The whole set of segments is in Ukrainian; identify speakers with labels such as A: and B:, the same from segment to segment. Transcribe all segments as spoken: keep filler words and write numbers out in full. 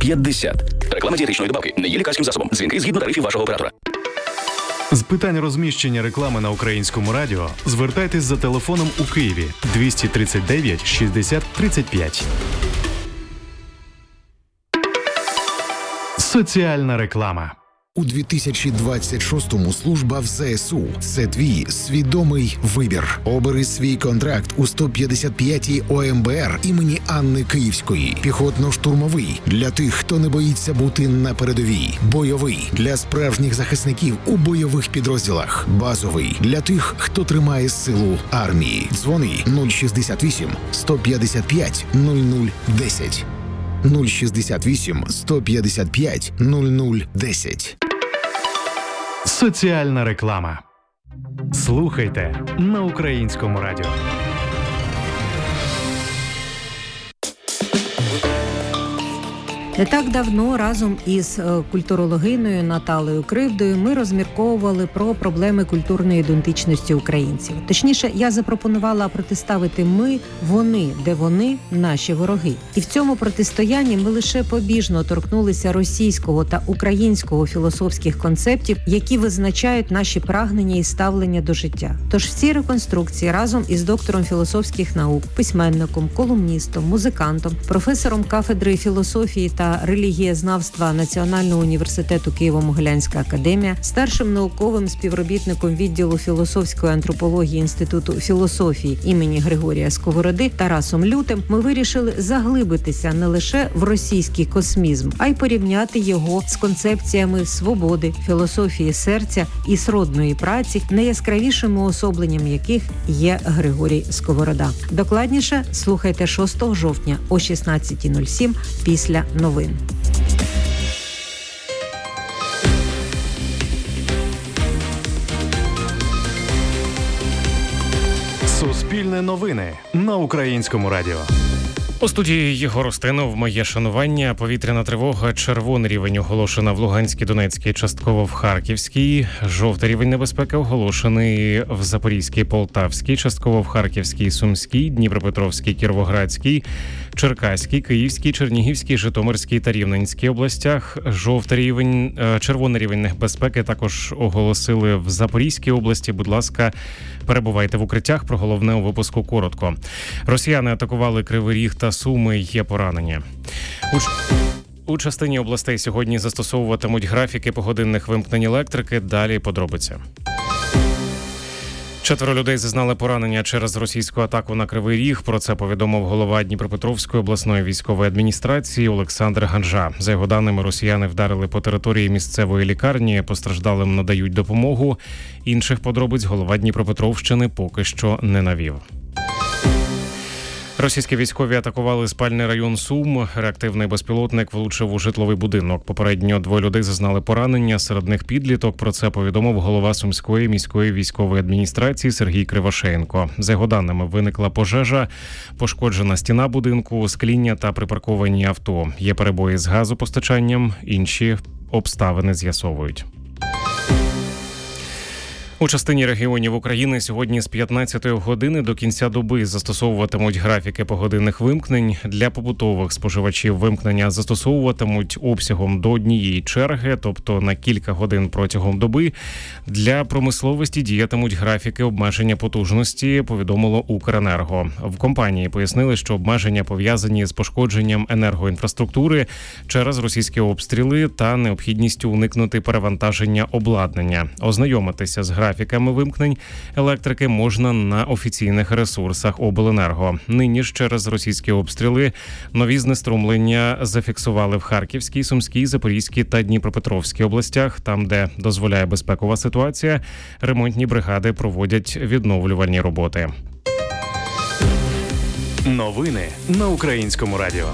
A: п'ятдесят. Реклама дієтичної добавки не є лікарським засобом. Дзвінки згідно тарифів вашого оператора.
B: З питань розміщення реклами на Українському радіо звертайтесь за телефоном у Києві двісті тридцять дев'ять шістдесят тридцять п'ять. Соціальна реклама.
C: У дві тисячі двадцять шостому служба в ЗСУ – це твій свідомий вибір. Обери свій контракт у сто п'ятдесят п'ятій О Ем Бе Ер імені Анни Київської. Піхотно-штурмовий – для тих, хто не боїться бути на передовій. Бойовий – для справжніх захисників у бойових підрозділах. Базовий – для тих, хто тримає силу армії. Дзвони нуль шістдесят вісім сто п'ятдесят п'ять нуль нуль десять. нуль шістдесят вісім сто п'ятдесят п'ять нуль нуль десять.
B: Соціальна реклама. Слухайте на Українському радіо.
D: Не так давно разом із культурологиною Наталею Кривдою ми розмірковували про проблеми культурної ідентичності українців. Точніше, я запропонувала протиставити ми, вони, де вони, наші вороги. І в цьому протистоянні ми лише побіжно торкнулися російського та українського філософських концептів, які визначають наші прагнення і ставлення до життя. Тож в цій реконструкції разом із доктором філософських наук, письменником, колумністом, музикантом, професором кафедри філософії та релігієзнавства Національного університету Києво-Могилянська академія, старшим науковим співробітником відділу філософської антропології Інституту філософії імені Григорія Сковороди Тарасом Лютим ми вирішили заглибитися не лише в російський космізм, а й порівняти його з концепціями свободи, філософії серця і сродної праці, найяскравішим уособленням яких є Григорій Сковорода. Докладніше слухайте шостого жовтня о шістнадцятій нуль сім після новин.
B: Суспільне новини на Українському радіо.
E: У студії Єгор Устинов. Моє шанування. Повітряна тривога. Червоний рівень оголошена в Луганській, Донецькій, частково в Харківській. Жовтий рівень небезпеки оголошений в Запорізькій, Полтавській, частково в Харківській, Сумській, Дніпропетровській, Кіровоградській, Черкаській, Київській, Чернігівській, Житомирській та Рівненській областях. Жовтий рівень, червоний рівень небезпеки також оголосили в Запорізькій області. Будь ласка, перебувайте в укриттях. Про головне у випуску коротко. Росіяни атакували Кривий Ріг та Суми, є поранення. У... У частині областей сьогодні застосовуватимуть графіки погодинних вимкнень електрики. Далі подробиця. Четверо людей зазнали поранення через російську атаку на Кривий Ріг. Про це повідомив голова Дніпропетровської обласної військової адміністрації Олександр Ганжа. За його даними, росіяни вдарили по території місцевої лікарні, постраждалим надають допомогу. Інших подробиць голова Дніпропетровщини поки що не навів. Російські військові атакували спальний район Сум. Реактивний безпілотник влучив у житловий будинок. Попередньо двоє людей зазнали поранення, серед них підліток. Про це повідомив голова Сумської міської військової адміністрації Сергій Кривошеєнко. За його даними, виникла пожежа, пошкоджена стіна будинку, скління та припарковані авто. Є перебої з газопостачанням, інші обставини з'ясовують. У частині регіонів України сьогодні з п'ятнадцятої години до кінця доби застосовуватимуть графіки погодинних вимкнень. Для побутових споживачів вимкнення застосовуватимуть обсягом до однієї черги, тобто на кілька годин протягом доби. Для промисловості діятимуть графіки обмеження потужності, повідомило Укренерго. В компанії пояснили, що обмеження пов'язані з пошкодженням енергоінфраструктури через російські обстріли та необхідністю уникнути перевантаження обладнання. Ознайомитися з графіками Графіками вимкнень електрики можна на офіційних ресурсах обленерго. Нині ж через російські обстріли нові знеструмлення зафіксували в Харківській, Сумській, Запорізькій та Дніпропетровській областях. Там, де дозволяє безпекова ситуація, ремонтні бригади проводять відновлювальні роботи.
B: Новини на Українському радіо.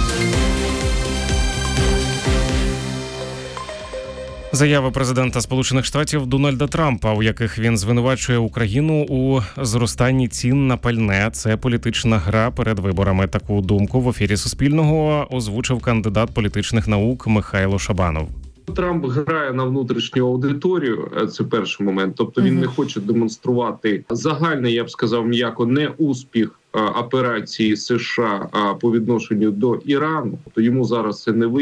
E: Заяви президента Сполучених Штатів Дональда Трампа, у яких він звинувачує Україну у зростанні цін на пальне. Це політична гра перед виборами. Таку думку в ефірі Суспільного озвучив кандидат політичних наук Михайло Шабанов.
F: Трамп грає на внутрішню аудиторію, це перший момент. Тобто він mm-hmm. не хоче демонструвати загальний, я б сказав, м'яко, не успіх операції США по відношенню до Ірану. То йому зараз це не вийде.